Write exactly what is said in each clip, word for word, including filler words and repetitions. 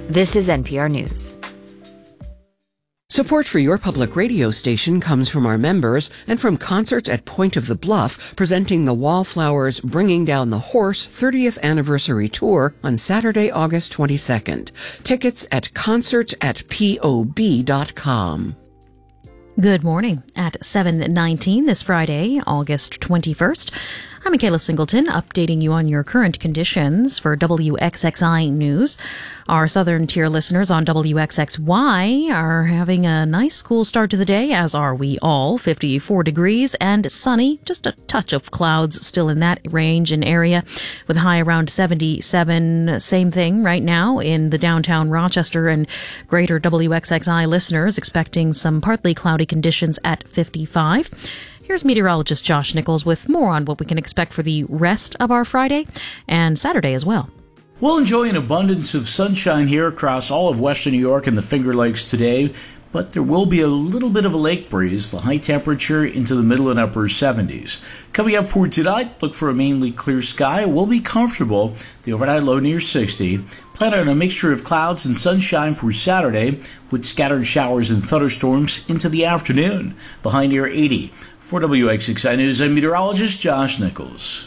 This is N P R News. Support for your public radio station comes from our members and from concerts at Point of the Bluff, presenting the Wallflowers Bringing Down the Horse thirtieth Anniversary Tour on Saturday, August twenty-second. Tickets at concerts at P O B dot com. Good morning. At seven nineteen this Friday, August twenty-first, I'm Michaela Singleton, updating you on your current conditions for W X X I News. Our Southern Tier listeners on W X X Y are having a nice cool start to the day, as are we all. fifty-four degrees and sunny, just a touch of clouds still in that range and area, with a high around seventy-seven. Same thing right now in the downtown Rochester and greater W X X I listeners, expecting some partly cloudy conditions at fifty-five. Here's meteorologist Josh Nichols with more on what we can expect for the rest of our Friday and Saturday as well. We'll enjoy an abundance of sunshine here across all of western New York and the Finger Lakes today, but there will be a little bit of a lake breeze, the high temperature into the middle and upper seventies. Coming up for tonight, look for a mainly clear sky. We'll be comfortable. The overnight low near sixty. Plan on a mixture of clouds and sunshine for Saturday, with scattered showers and thunderstorms into the afternoon. The high near eighty. For W X X I News, I'm meteorologist Josh Nichols.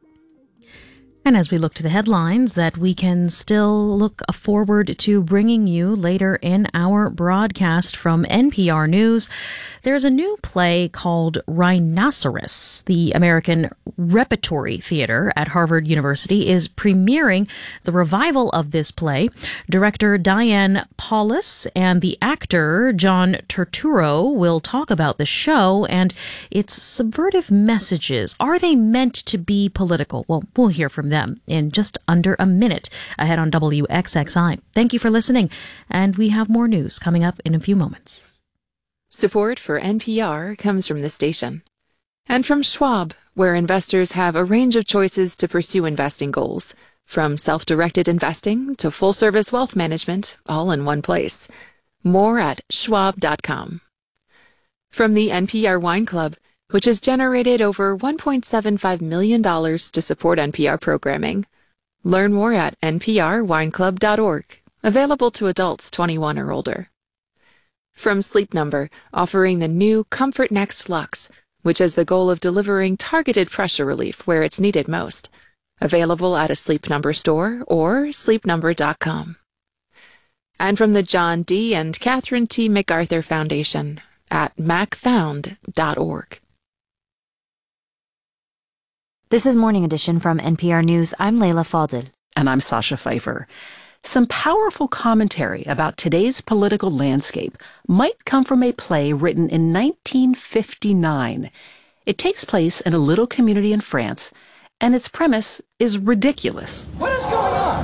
And as we look to the headlines that we can still look forward to bringing you later in our broadcast from N P R News, there's a new play called Rhinoceros. The American Repertory Theater at Harvard University is premiering the revival of this play. Director Diane Paulus and the actor John Turturro will talk about the show and its subversive messages. Are they meant to be political? Well, we'll hear from them in just under a minute ahead on W X X I. Thank you for listening, and we have more news coming up in a few moments. Support for N P R comes from the station and from Schwab, where investors have a range of choices to pursue investing goals, from self-directed investing to full-service wealth management, all in one place. More at schwab dot com. From the N P R Wine Club, which has generated over one point seven five million dollars to support N P R programming. Learn more at N P R wine club dot org, available to adults twenty-one or older. From Sleep Number, offering the new Comfort Next Luxe, which has the goal of delivering targeted pressure relief where it's needed most. Available at a Sleep Number store or sleep number dot com. And from the John D. and Catherine T. MacArthur Foundation at mac found dot org. This is Morning Edition from N P R News. I'm Leila Fadel. And I'm Sasha Pfeiffer. Some powerful commentary about today's political landscape might come from a play written in nineteen fifty-nine. It takes place in a little community in France, and its premise is ridiculous. What is going on?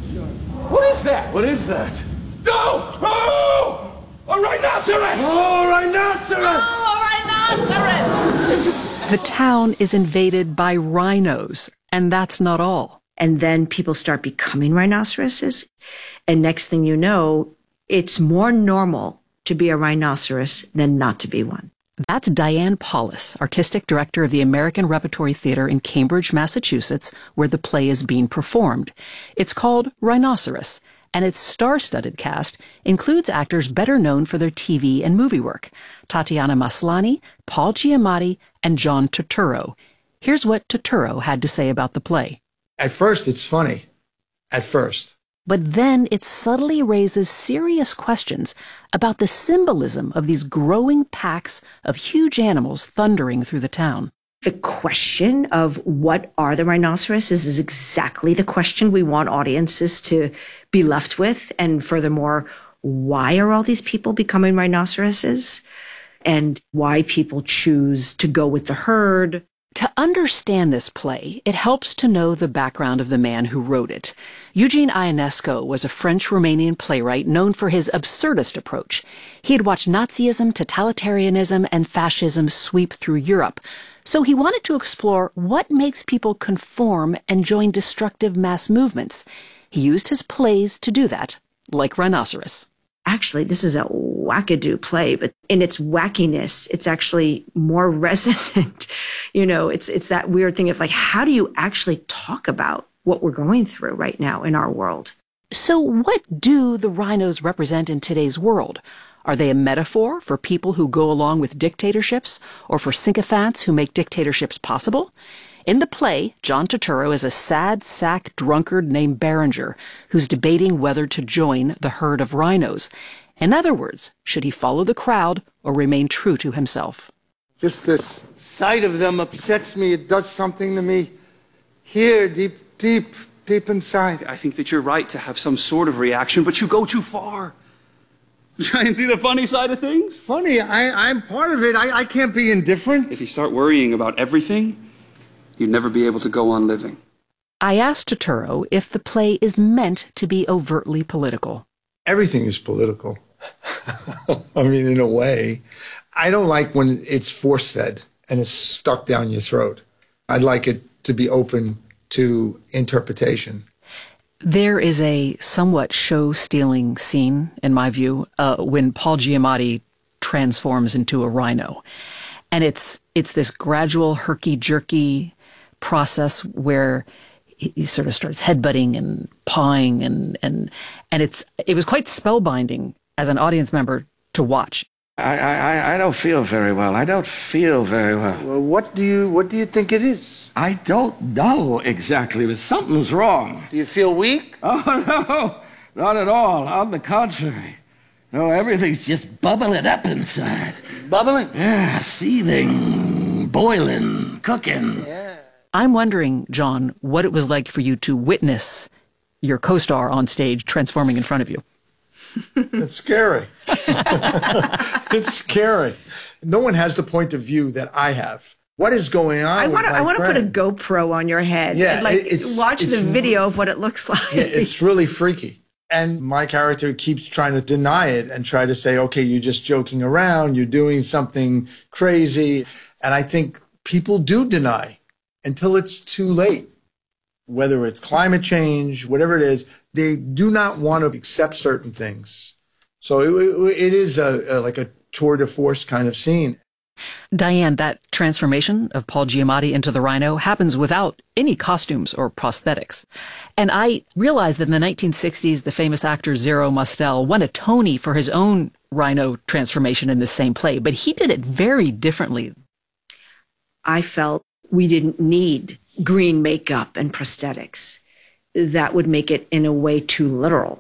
What is that? What is that? No! Oh! A rhinoceros! Oh, rhinoceros! Oh, a rhinoceros! The town is invaded by rhinos, and that's not all. And then people start becoming rhinoceroses. And next thing you know, it's more normal to be a rhinoceros than not to be one. That's Diane Paulus, artistic director of the American Repertory Theater in Cambridge, Massachusetts, where the play is being performed. It's called Rhinoceros, and its star-studded cast includes actors better known for their T V and movie work: Tatiana Maslany, Paul Giamatti, and John Turturro. Here's what Turturro had to say about the play. At first, it's funny. At first. But then it subtly raises serious questions about the symbolism of these growing packs of huge animals thundering through the town. The question of what are the rhinoceroses is exactly the question we want audiences to be left with. And furthermore, why are all these people becoming rhinoceroses? And why people choose to go with the herd. To understand this play, it helps to know the background of the man who wrote it. Eugene Ionesco was a French-Romanian playwright known for his absurdist approach. He had watched Nazism, totalitarianism, and fascism sweep through Europe, so he wanted to explore what makes people conform and join destructive mass movements. He used his plays to do that, like Rhinoceros. Actually, this is a wackadoo play, but in its wackiness, it's actually more resonant. You know, it's it's that weird thing of like, how do you actually talk about what we're going through right now in our world? So what do the rhinos represent in today's world? Are they a metaphor for people who go along with dictatorships or for sycophants who make dictatorships possible? In the play, John Turturro is a sad sack drunkard named Berenger who's debating whether to join the herd of rhinos. In other words, should he follow the crowd or remain true to himself? Just the sight of them upsets me. It does something to me here, deep, deep, deep inside. I think that you're right to have some sort of reaction, but you go too far. Try and see the funny side of things? Funny, I, I'm part of it. I, I can't be indifferent. If you start worrying about everything, you'd never be able to go on living. I asked Turturro if the play is meant to be overtly political. Everything is political. I mean, in a way. I don't like when it's force-fed and it's stuck down your throat. I'd like it to be open to interpretation. There is a somewhat show-stealing scene, in my view, uh, when Paul Giamatti transforms into a rhino. And it's it's this gradual, herky-jerky process where he, he sort of starts headbutting and pawing, and, and, and it's it was quite spellbinding as an audience member to watch. I, I, I don't feel very well. I don't feel very well. Well, what do you what do you think it is? I don't know exactly, but something's wrong. Do you feel weak? Oh, no, not at all. On the contrary. No, everything's just bubbling up inside. Bubbling? Yeah, seething, boiling, cooking. Yeah. I'm wondering, John, what it was like for you to witness your co-star on stage transforming in front of you. It's scary. It's scary. No one has the point of view that I have. What is going on? I want to. I want to put a GoPro on your head. Yeah, and like it's, watch it's, the video of what it looks like. Yeah, it's really freaky. And my character keeps trying to deny it and try to say, "Okay, you're just joking around. You're doing something crazy." And I think people do deny until it's too late. Whether it's climate change, whatever it is, they do not want to accept certain things. So it, it is a, a like a tour de force kind of scene. Diane, that transformation of Paul Giamatti into the rhino happens without any costumes or prosthetics. And I realized that in the nineteen sixties, the famous actor Zero Mostel won a Tony for his own rhino transformation in this same play, but he did it very differently. I felt we didn't need green makeup and prosthetics. That would make it, in a way, too literal.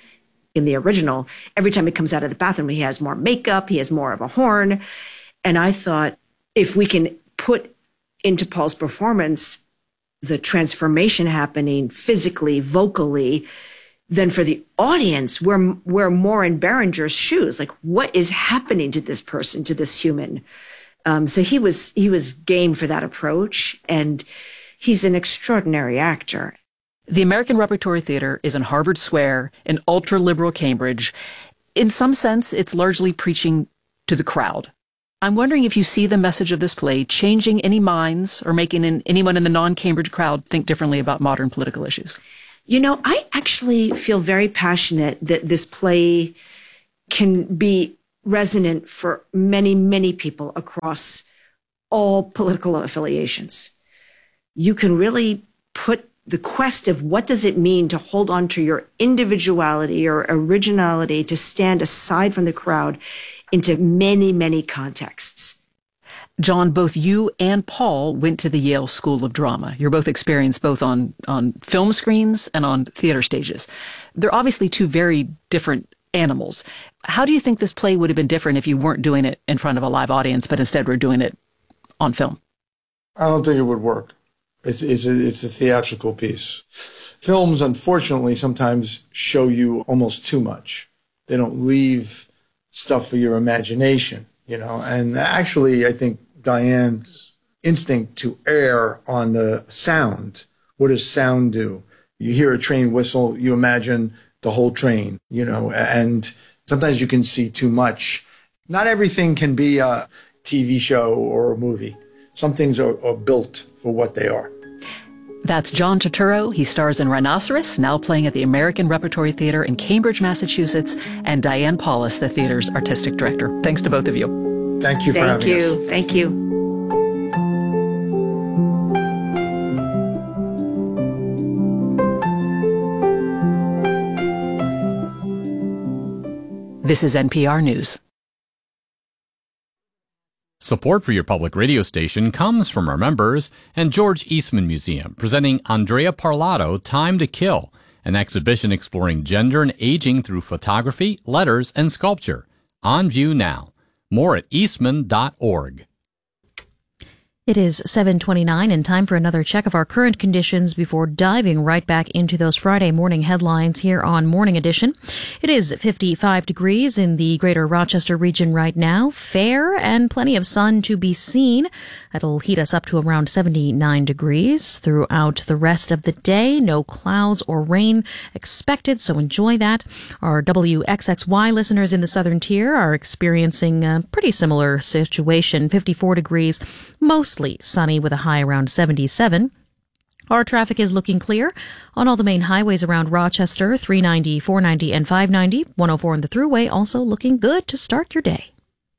In the original, every time he comes out of the bathroom, he has more makeup, he has more of a horn. And I thought, if we can put into Paul's performance the transformation happening physically, vocally, then for the audience, we're, we're more in Berenger's shoes. Like, what is happening to this person, to this human? Um, so he was he was game for that approach, and he's an extraordinary actor. The American Repertory Theater is in Harvard Square in ultra-liberal Cambridge. In some sense, it's largely preaching to the crowd. I'm wondering if you see the message of this play changing any minds or making an, anyone in the non-Cambridge crowd think differently about modern political issues. You know, I actually feel very passionate that this play can be resonant for many, many people across all political affiliations. You can really put the quest of what does it mean to hold on to your individuality or originality, to stand aside from the crowd, into many, many contexts. John, both you and Paul went to the Yale School of Drama. You're both experienced both on, on film screens and on theater stages. They're obviously two very different animals. How do you think this play would have been different if you weren't doing it in front of a live audience, but instead were doing it on film? I don't think it would work. It's, it's, a, it's a theatrical piece. Films, unfortunately, sometimes show you almost too much. They don't leave stuff for your imagination, you know. And actually, I think Diane's instinct to err on the sound. What does sound do? You hear a train whistle, you imagine the whole train, you know, and sometimes you can see too much. Not everything can be a T V show or a movie. Some things are, are built for what they are. That's John Turturro. He stars in Rhinoceros, now playing at the American Repertory Theater in Cambridge, Massachusetts, and Diane Paulus, the theater's artistic director. Thanks to both of you. Thank you for Thank having you. us. Thank you. This is N P R News. Support for your public radio station comes from our members and George Eastman Museum, presenting Andrea Parlato, Time to Kill, an exhibition exploring gender and aging through photography, letters, and sculpture. On view now. More at eastman dot org. It is seven twenty-nine and time for another check of our current conditions before diving right back into those Friday morning headlines here on Morning Edition. It is fifty-five degrees in the greater Rochester region right now. Fair and plenty of sun to be seen. That'll heat us up to around seventy-nine degrees throughout the rest of the day. No clouds or rain expected, so enjoy that. Our W X X Y listeners in the southern tier are experiencing a pretty similar situation. fifty-four degrees, mostly sunny with a high around seventy-seven. Our traffic is looking clear on all the main highways around Rochester, three ninety, four ninety, and five ninety. one oh four in the Thruway also looking good to start your day.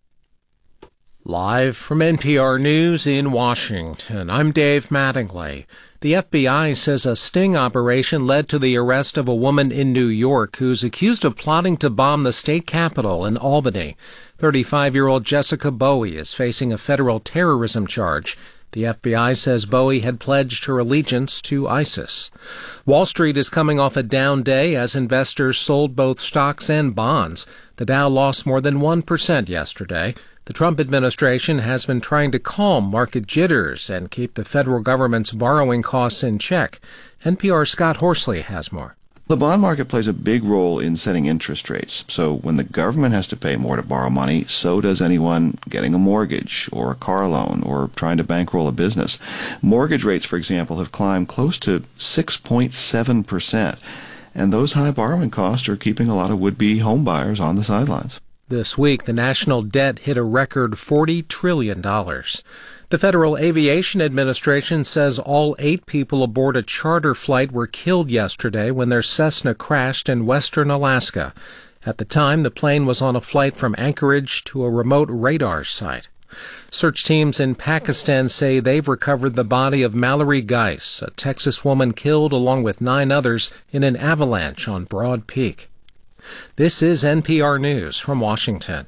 Live from N P R News in Washington, I'm Dave Mattingly. The F B I says a sting operation led to the arrest of a woman in New York who's accused of plotting to bomb the state capitol in Albany. thirty-five-year-old Jessica Bowie is facing a federal terrorism charge. The F B I says Bowie had pledged her allegiance to ISIS. Wall Street is coming off a down day as investors sold both stocks and bonds. The Dow lost more than one percent yesterday. The Trump administration has been trying to calm market jitters and keep the federal government's borrowing costs in check. N P R's Scott Horsley has more. The bond market plays a big role in setting interest rates. So when the government has to pay more to borrow money, so does anyone getting a mortgage or a car loan or trying to bankroll a business. Mortgage rates, for example, have climbed close to six point seven percent. And those high borrowing costs are keeping a lot of would-be home buyers on the sidelines. This week, the national debt hit a record forty trillion dollars. The Federal Aviation Administration says all eight people aboard a charter flight were killed yesterday when their Cessna crashed in western Alaska. At the time, the plane was on a flight from Anchorage to a remote radar site. Search teams in Pakistan say they've recovered the body of Mallory Geis, a Texas woman killed along with nine others in an avalanche on Broad Peak. This is N P R News from Washington.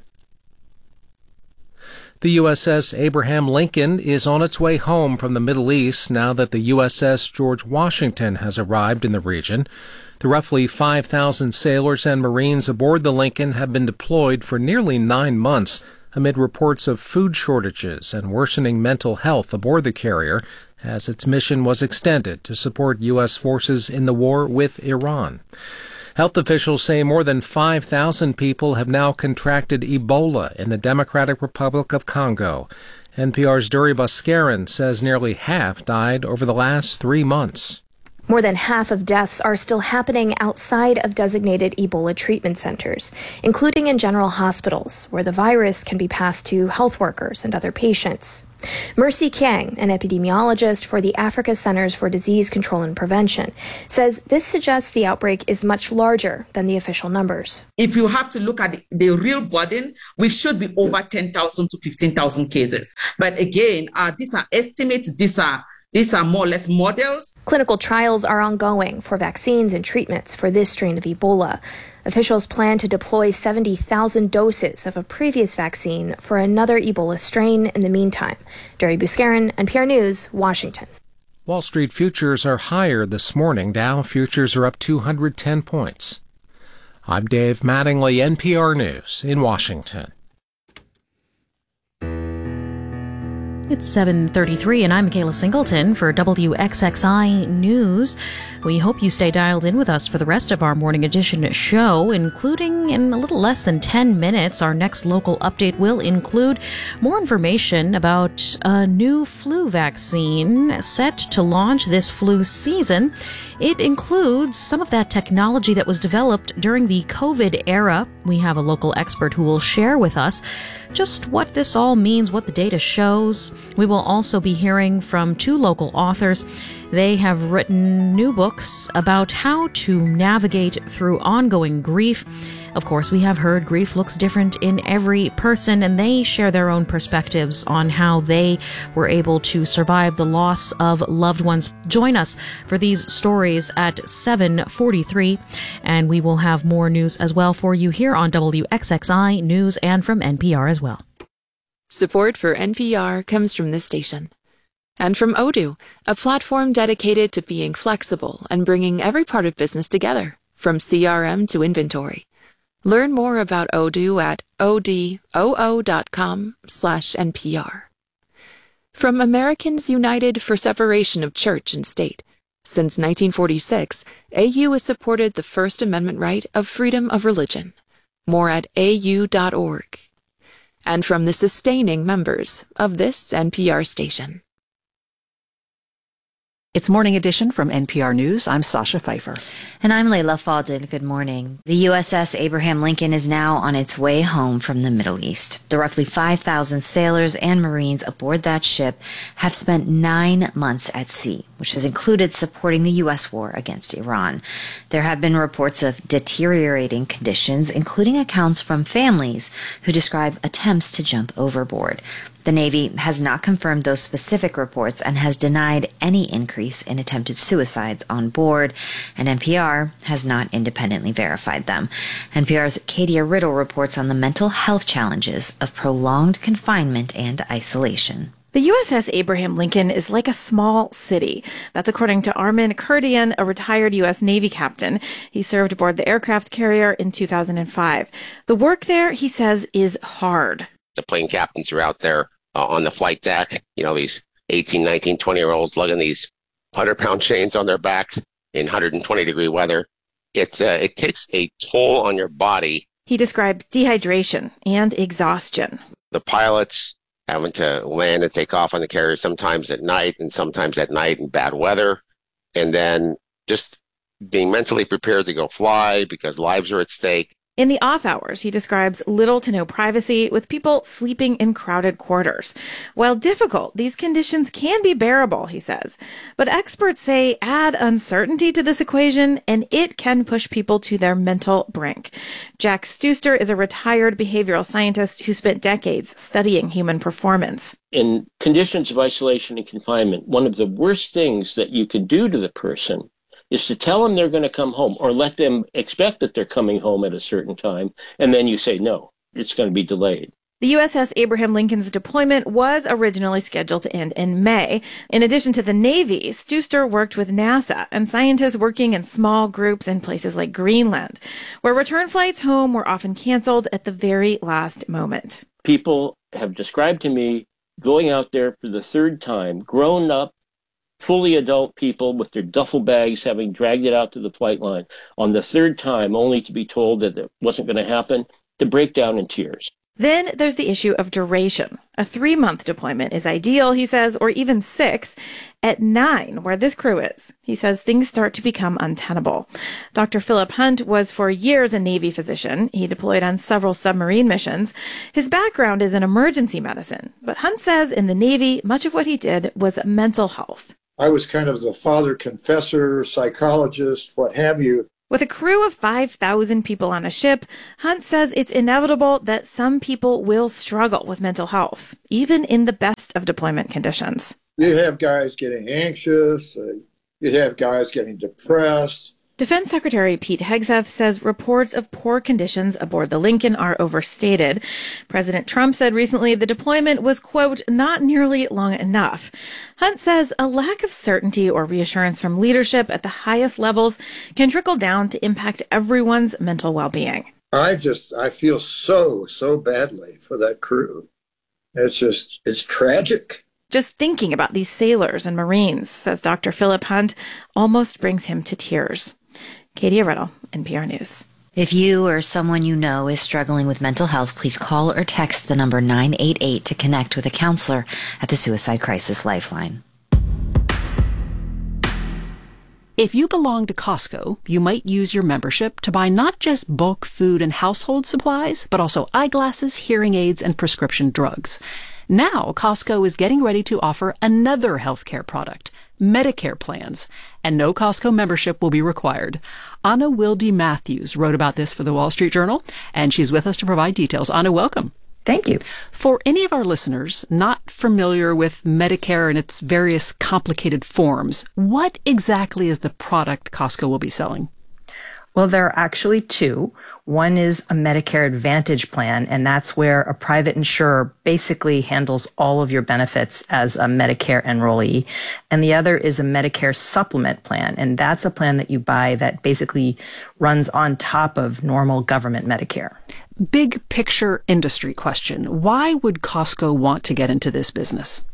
The U S S Abraham Lincoln is on its way home from the Middle East now that the U S S George Washington has arrived in the region. The roughly five thousand sailors and Marines aboard the Lincoln have been deployed for nearly nine months amid reports of food shortages and worsening mental health aboard the carrier as its mission was extended to support U S forces in the war with Iran. Health officials say more than five thousand people have now contracted Ebola in the Democratic Republic of Congo. N P R's Duri Baskarin says nearly half died over the last three months. More than half of deaths are still happening outside of designated Ebola treatment centers, including in general hospitals, where the virus can be passed to health workers and other patients. Mercy Kiang, an epidemiologist for the Africa Centers for Disease Control and Prevention, says this suggests the outbreak is much larger than the official numbers. If you have to look at the real burden, we should be over ten thousand to fifteen thousand cases. But again, uh, these are estimates, these are These are more or less models. Clinical trials are ongoing for vaccines and treatments for this strain of Ebola. Officials plan to deploy seventy thousand doses of a previous vaccine for another Ebola strain in the meantime. Duri Baskarin, N P R News, Washington. Wall Street futures are higher this morning. Dow futures are up two hundred ten points. I'm Dave Mattingly, N P R News in Washington. It's seven thirty-three, and I'm Kayla Singleton for W X X I News. We hope you stay dialed in with us for the rest of our Morning Edition show, including in a little less than ten minutes. Our next local update will include more information about a new flu vaccine set to launch this flu season. It includes some of that technology that was developed during the COVID era. We have a local expert who will share with us just what this all means, what the data shows. We will also be hearing from two local authors. They have written new books about how to navigate through ongoing grief. Of course, we have heard grief looks different in every person, and they share their own perspectives on how they were able to survive the loss of loved ones. Join us for these stories at seven forty-three, and we will have more news as well for you here on W X X I News and from N P R as well. Support for N P R comes from this station. And from Odoo, a platform dedicated to being flexible and bringing every part of business together, from C R M to inventory. Learn more about Odoo at odoo.com slash NPR. From Americans United for Separation of Church and State. Since nineteen forty-six, A U has supported the First Amendment right of freedom of religion. More at A U dot org. And from the sustaining members of this N P R station. It's Morning Edition from N P R News. I'm Sasha Pfeiffer. And I'm Layla Fadel. Good morning. The U S S Abraham Lincoln is now on its way home from the Middle East. The roughly five thousand sailors and Marines aboard that ship have spent nine months at sea, which has included supporting the U S war against Iran. There have been reports of deteriorating conditions, including accounts from families who describe attempts to jump overboard. The Navy has not confirmed those specific reports and has denied any increase in attempted suicides on board, and N P R has not independently verified them. N P R's Katia Riddle reports on the mental health challenges of prolonged confinement and isolation. The U S S Abraham Lincoln is like a small city. That's according to Armin Kurdian, a retired U S Navy captain. He served aboard the aircraft carrier in two thousand five. The work there, he says, is hard. The plane captains are out there uh, on the flight deck, you know, these eighteen, nineteen, twenty-year-olds lugging these one hundred pound chains on their backs in one hundred twenty degree weather. It, uh, it takes a toll on your body. He described dehydration and exhaustion. The pilots having to land and take off on the carrier sometimes at night and sometimes at night in bad weather. And then just being mentally prepared to go fly because lives are at stake. In the off hours, he describes little to no privacy, with people sleeping in crowded quarters. While difficult, these conditions can be bearable, he says. But experts say add uncertainty to this equation, and it can push people to their mental brink. Jack Stuster is a retired behavioral scientist who spent decades studying human performance. In conditions of isolation and confinement, one of the worst things that you could do to the person is to tell them they're going to come home, or let them expect that they're coming home at a certain time, and then you say, no, it's going to be delayed. The U S S Abraham Lincoln's deployment was originally scheduled to end in May. In addition to the Navy, Stuster worked with NASA and scientists working in small groups in places like Greenland, where return flights home were often canceled at the very last moment. People have described to me going out there for the third time, grown up, fully adult people with their duffel bags having dragged it out to the flight line on the third time, only to be told that it wasn't going to happen, to break down in tears. Then there's the issue of duration. A three-month deployment is ideal, he says, or even six. At nine, where this crew is, he says things start to become untenable. Doctor Philip Hunt was for years a Navy physician. He deployed on several submarine missions. His background is in emergency medicine, but Hunt says in the Navy, much of what he did was mental health. I was kind of the father confessor, psychologist, what have you. With a crew of five thousand people on a ship, Hunt says it's inevitable that some people will struggle with mental health, even in the best of deployment conditions. You have guys getting anxious. Uh, you have guys getting depressed. Defense Secretary Pete Hegseth says reports of poor conditions aboard the Lincoln are overstated. President Trump said recently the deployment was, quote, not nearly long enough. Hunt says a lack of certainty or reassurance from leadership at the highest levels can trickle down to impact everyone's mental well-being. I just, I feel so, so badly for that crew. It's just, it's tragic. Just thinking about these sailors and Marines, says Doctor Philip Hunt, almost brings him to tears. Katia Riddle, N P R News. If you or someone you know is struggling with mental health, please call or text the number nine eight eight to connect with a counselor at the Suicide Crisis Lifeline. If you belong to Costco, you might use your membership to buy not just bulk food and household supplies, but also eyeglasses, hearing aids, and prescription drugs. Now, Costco is getting ready to offer another healthcare product, Medicare plans, and no Costco membership will be required. Anna Wilde Matthews wrote about this for the Wall Street Journal, and she's with us to provide details. Anna, welcome. Thank you. For any of our listeners not familiar with Medicare and its various complicated forms, what exactly is the product Costco will be selling? Well, there are actually two. One is a Medicare Advantage plan, and that's where a private insurer basically handles all of your benefits as a Medicare enrollee. And the other is a Medicare Supplement plan, and that's a plan that you buy that basically runs on top of normal government Medicare. Big picture industry question. Why would Costco want to get into this business?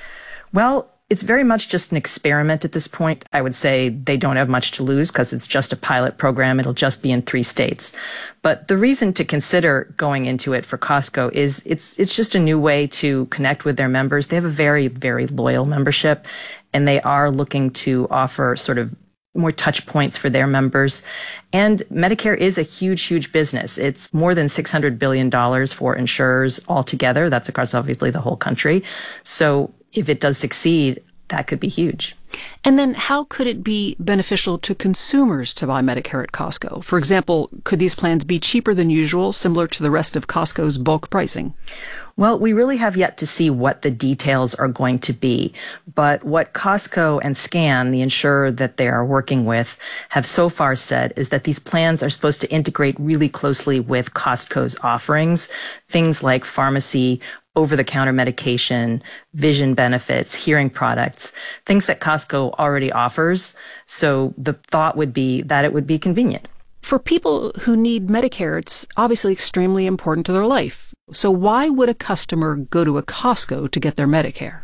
Well, it's very much just an experiment at this point. I would say they don't have much to lose because it's just a pilot program. It'll just be in three states. But the reason to consider going into it for Costco is it's it's just a new way to connect with their members. They have a very, very loyal membership, and they are looking to offer sort of more touch points for their members. And Medicare is a huge, huge business. It's more than six hundred billion dollars for insurers altogether. That's across obviously the whole country. So if it does succeed, that could be huge. And then how could it be beneficial to consumers to buy Medicare at Costco? For example, could these plans be cheaper than usual, similar to the rest of Costco's bulk pricing? Well, we really have yet to see what the details are going to be. But what Costco and SCAN, the insurer that they are working with, have so far said is that these plans are supposed to integrate really closely with Costco's offerings, things like pharmacy, over-the-counter medication, vision benefits, hearing products, things that Costco already offers. So the thought would be that it would be convenient. For people who need Medicare, it's obviously extremely important to their life. So why would a customer go to a Costco to get their Medicare?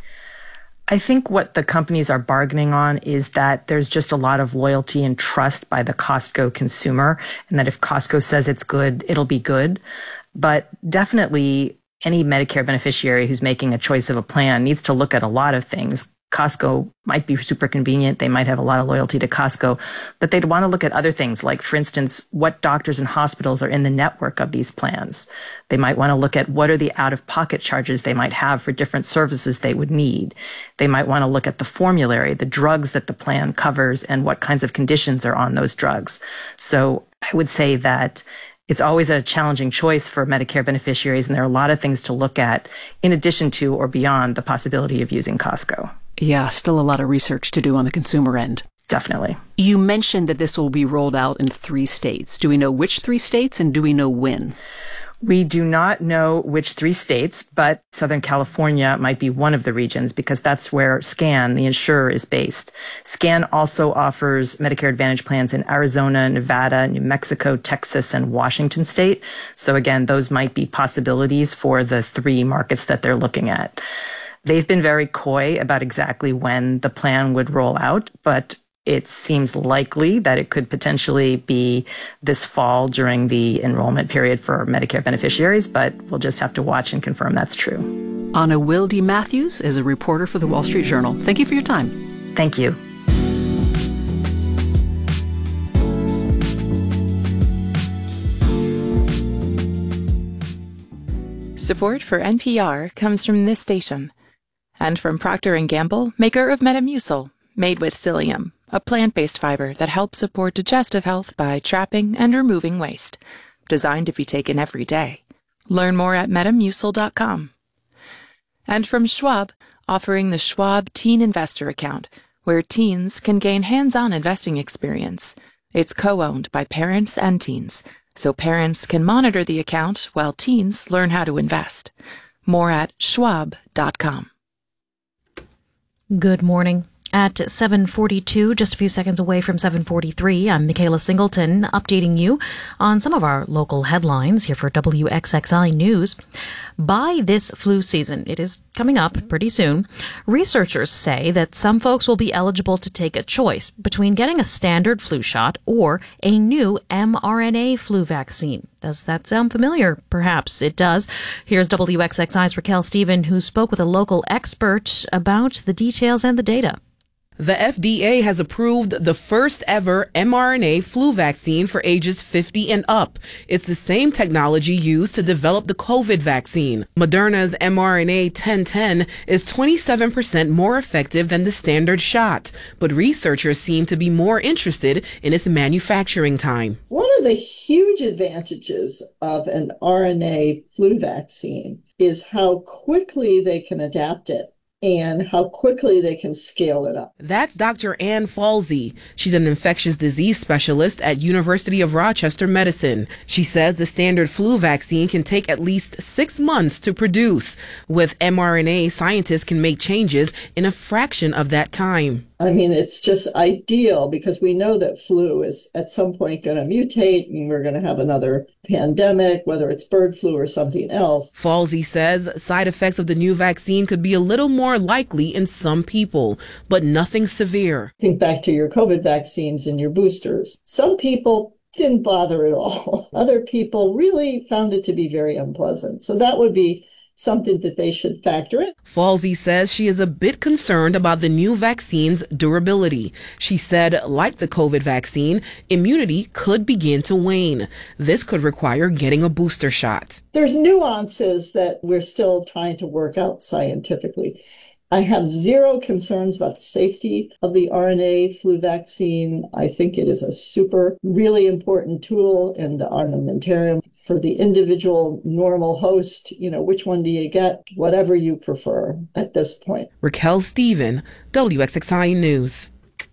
I think what the companies are bargaining on is that there's just a lot of loyalty and trust by the Costco consumer, and that if Costco says it's good, it'll be good. But definitely any Medicare beneficiary who's making a choice of a plan needs to look at a lot of things. Costco might be super convenient. They might have a lot of loyalty to Costco, but they'd want to look at other things like, for instance, what doctors and hospitals are in the network of these plans. They might want to look at what are the out-of-pocket charges they might have for different services they would need. They might want to look at the formulary, the drugs that the plan covers, and what kinds of conditions are on those drugs. So I would say that it's always a challenging choice for Medicare beneficiaries, and there are a lot of things to look at in addition to or beyond the possibility of using Costco. Yeah, still a lot of research to do on the consumer end. Definitely. You mentioned that this will be rolled out in three states. Do we know which three states, and do we know when? We do not know which three states, but Southern California might be one of the regions because that's where SCAN, the insurer, is based. SCAN also offers Medicare Advantage plans in Arizona, Nevada, New Mexico, Texas, and Washington state. So again, those might be possibilities for the three markets that they're looking at. They've been very coy about exactly when the plan would roll out, but it seems likely that it could potentially be this fall during the enrollment period for Medicare beneficiaries, but we'll just have to watch and confirm that's true. Anna Wilde Matthews is a reporter for the Wall Street Journal. Thank you for your time. Thank you. Support for N P R comes from this station and from Procter and Gamble, maker of Metamucil, made with psyllium, a plant-based fiber that helps support digestive health by trapping and removing waste. Designed to be taken every day. Learn more at metamucil dot com. And from Schwab, offering the Schwab Teen Investor Account, where teens can gain hands-on investing experience. It's co-owned by parents and teens, so parents can monitor the account while teens learn how to invest. More at schwab dot com. Good morning. At seven forty-two, just a few seconds away from seven forty-three, I'm Michaela Singleton, updating you on some of our local headlines here for W X X I News. By this flu season, it is coming up pretty soon, researchers say that some folks will be eligible to take a choice between getting a standard flu shot or a new mRNA flu vaccine. Does that sound familiar? Perhaps it does. Here's W X X I's Raquel Stephen, who spoke with a local expert about the details and the data. The F D A has approved the first ever mRNA flu vaccine for ages fifty and up. It's the same technology used to develop the COVID vaccine. Moderna's mRNA ten ten is twenty-seven percent more effective than the standard shot, but researchers seem to be more interested in its manufacturing time. One of the huge advantages of an R N A flu vaccine is how quickly they can adapt it and how quickly they can scale it up. That's Doctor Ann Falsey. She's an infectious disease specialist at University of Rochester Medicine. She says the standard flu vaccine can take at least six months to produce. With mRNA, scientists can make changes in a fraction of that time. I mean, it's just ideal because we know that flu is at some point going to mutate and we're going to have another pandemic, whether it's bird flu or something else. Falsey says side effects of the new vaccine could be a little more likely in some people, but nothing severe. Think back to your COVID vaccines and your boosters. Some people didn't bother at all. Other people really found it to be very unpleasant. So that would be something that they should factor in. Falsey says she is a bit concerned about the new vaccine's durability. She said, like the COVID vaccine, immunity could begin to wane. This could require getting a booster shot. There's nuances that we're still trying to work out scientifically. I have zero concerns about the safety of the R N A flu vaccine. I think it is a super, really important tool in the armamentarium for the individual normal host. You know, which one do you get? Whatever you prefer at this point. Raquel Stephen, W X X I News.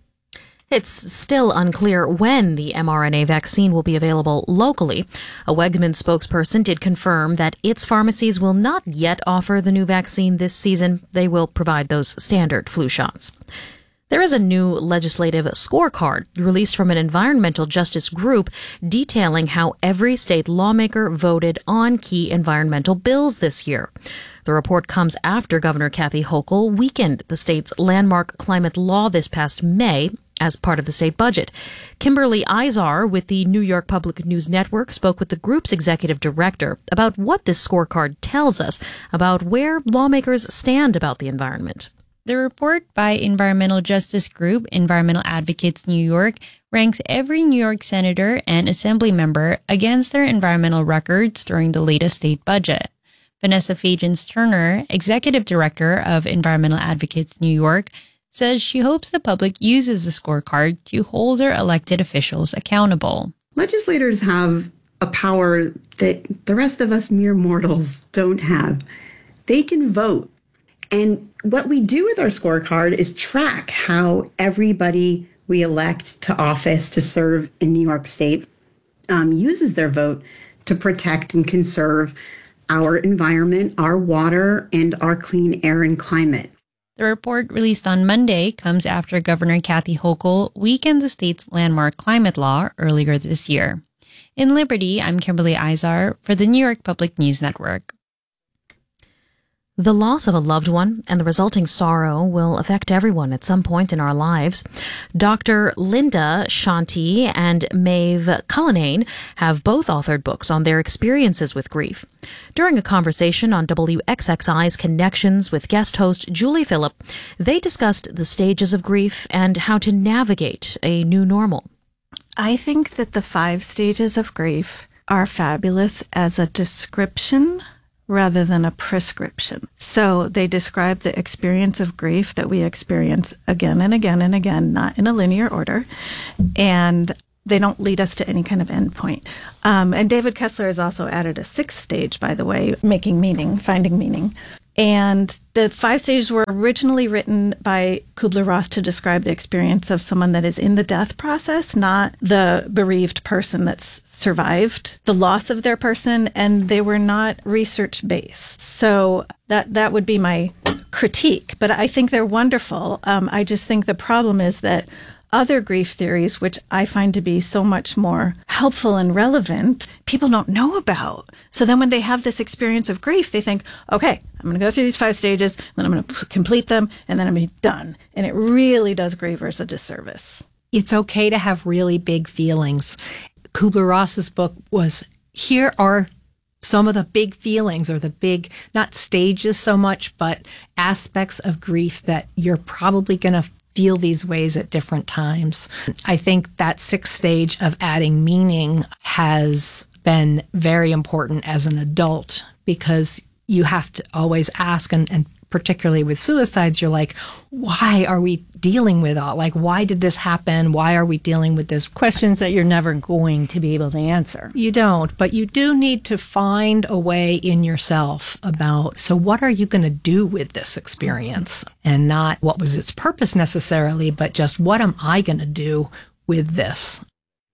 It's still unclear when the mRNA vaccine will be available locally. A Wegmans spokesperson did confirm that its pharmacies will not yet offer the new vaccine this season. They will provide those standard flu shots. There is a new legislative scorecard released from an environmental justice group detailing how every state lawmaker voted on key environmental bills this year. The report comes after Governor Kathy Hochul weakened the state's landmark climate law this past May as part of the state budget. Kimberly Izar with the New York Public News Network spoke with the group's executive director about what this scorecard tells us about where lawmakers stand about the environment. The report by environmental justice group Environmental Advocates New York ranks every New York senator and assembly member against their environmental records during the latest state budget. Vanessa Fagins-Turner, executive director of Environmental Advocates New York, says she hopes the public uses the scorecard to hold their elected officials accountable. Legislators have a power that the rest of us mere mortals don't have. They can vote. And what we do with our scorecard is track how everybody we elect to office to serve in New York State um, uses their vote to protect and conserve our environment, our water, and our clean air and climate. The report released on Monday comes after Governor Kathy Hochul weakened the state's landmark climate law earlier this year. In Liberty, I'm Kimberly Izar for the New York Public News Network. The loss of a loved one and the resulting sorrow will affect everyone at some point in our lives. Doctor Linda Shanti and Maeve Cullinane have both authored books on their experiences with grief. During a conversation on W X X I's Connections with guest host Julie Phillip, they discussed the stages of grief and how to navigate a new normal. I think that the five stages of grief are fabulous as a description rather than a prescription. So they describe the experience of grief that we experience again and again and again, not in a linear order, and they don't lead us to any kind of endpoint. Um, and David Kessler has also added a sixth stage, by the way, making meaning, finding meaning. And the five stages were originally written by Kubler-Ross to describe the experience of someone that is in the death process, not the bereaved person that's survived the loss of their person, and they were not research-based. So that that would be my critique. But I think they're wonderful. Um, I just think the problem is that other grief theories, which I find to be so much more helpful and relevant, people don't know about. So then when they have this experience of grief, they think, okay, I'm going to go through these five stages, then I'm going to complete them, and then I'm going to be done. And it really does grievers a disservice. It's okay to have really big feelings. Kubler-Ross's book was, here are some of the big feelings, or the big, not stages so much, but aspects of grief that you're probably going to feel these ways at different times. I think that sixth stage of adding meaning has been very important as an adult, because you have to always ask, and, and particularly with suicides, you're like, why are we dealing with all, like, why did this happen? Why are we dealing with this? Questions that you're never going to be able to answer. You don't, but you do need to find a way in yourself about, so what are you going to do with this experience? And not what was its purpose necessarily, but just what am I going to do with this?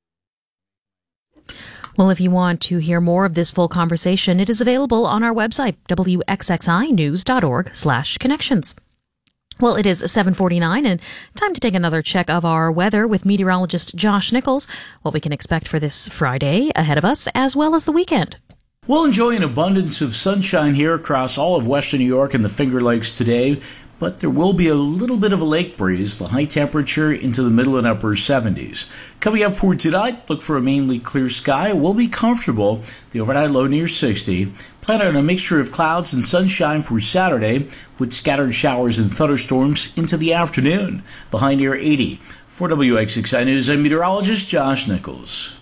Well, if you want to hear more of this full conversation, it is available on our website, w x x i news dot org slash connections. Well, it is seven forty-nine and time to take another check of our weather with meteorologist Josh Nichols, what we can expect for this Friday ahead of us, as well as the weekend. We'll enjoy an abundance of sunshine here across all of western New York and the Finger Lakes today, but there will be a little bit of a lake breeze, the high temperature into the middle and upper seventies. Coming up for tonight, look for a mainly clear sky. We'll be comfortable. The overnight low near sixty. Plan on a mixture of clouds and sunshine for Saturday, with scattered showers and thunderstorms into the afternoon. The high near eighty. For W X X I News, I'm meteorologist Josh Nichols.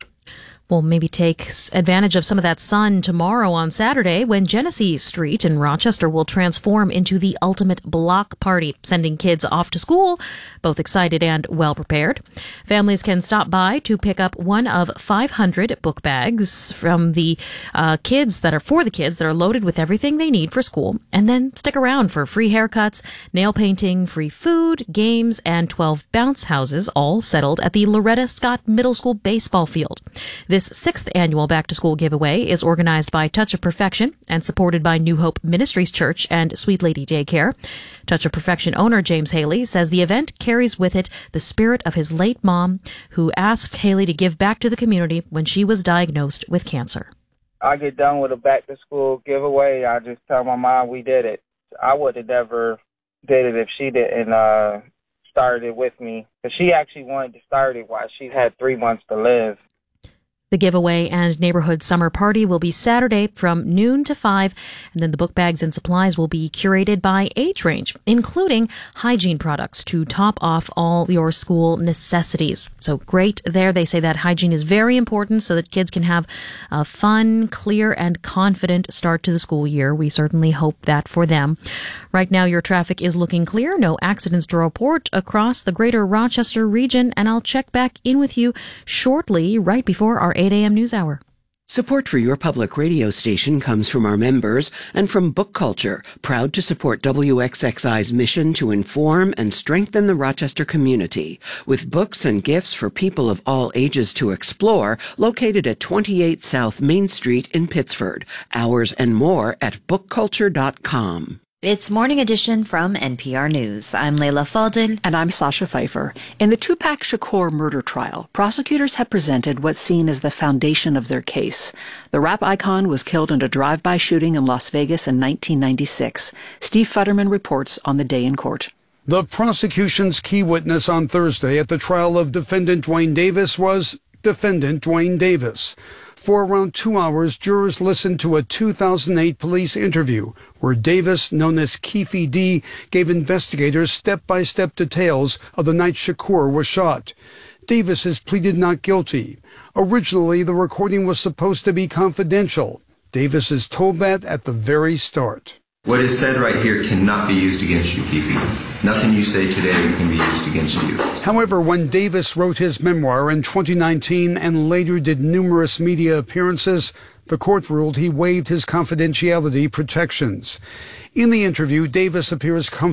We'll maybe take advantage of some of that sun tomorrow on Saturday when Genesee Street in Rochester will transform into the ultimate block party, sending kids off to school, both excited and well prepared. Families can stop by to pick up one of five hundred book bags from the uh, kids that are for the kids that are loaded with everything they need for school, and then stick around for free haircuts, nail painting, free food, games, and twelve bounce houses, all settled at the Loretta Scott Middle School baseball field. This sixth annual back-to-school giveaway is organized by Touch of Perfection and supported by New Hope Ministries Church and Sweet Lady Daycare. Touch of Perfection owner James Haley says the event carries with it the spirit of his late mom, who asked Haley to give back to the community when she was diagnosed with cancer. I get done with a back-to-school giveaway, I just tell my mom we did it. I would have never did it if she didn't uh, start it with me. But she actually wanted to start it while she had three months to live. The giveaway and neighborhood summer party will be Saturday from noon to five, and then the book bags and supplies will be curated by age range, including hygiene products to top off all your school necessities. So great there. They say that hygiene is very important so that kids can have a fun, clear, and confident start to the school year. We certainly hope that for them. Right now, your traffic is looking clear. No accidents to report across the greater Rochester region, and I'll check back in with you shortly, right before our eight a.m. news hour. Support for your public radio station comes from our members and from Book Culture, proud to support W X X I's mission to inform and strengthen the Rochester community, with books and gifts for people of all ages to explore, located at twenty-eight South Main Street in Pittsford. Hours and more at book culture dot com. It's Morning Edition from N P R News. I'm Leila Fadel. And I'm Sasha Pfeiffer. In the Tupac Shakur murder trial, prosecutors have presented what's seen as the foundation of their case. The rap icon was killed in a drive-by shooting in Las Vegas in nineteen ninety-six. Steve Futterman reports on the day in court. The prosecution's key witness on Thursday at the trial of defendant Duane Davis was defendant Duane Davis. For around two hours, jurors listened to a two thousand eight police interview where Davis, known as Keefe D, gave investigators step-by-step details of the night Shakur was shot. Davis has pleaded not guilty. Originally, the recording was supposed to be confidential. Davis is told that at the very start. What is said right here cannot be used against you, Keefe. Nothing you say today can be used against you. However, when Davis wrote his memoir in twenty nineteen and later did numerous media appearances, the court ruled he waived his confidentiality protections. In the interview, Davis appears comfortable